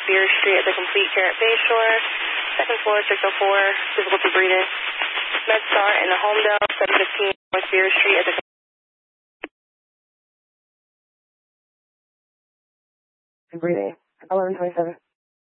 Beer Street at the Complete Care at Bayshore. Second floor, 604, difficulty breathing. MedStar in the Homedale, 715 North Beer Street at the breathing. 1127.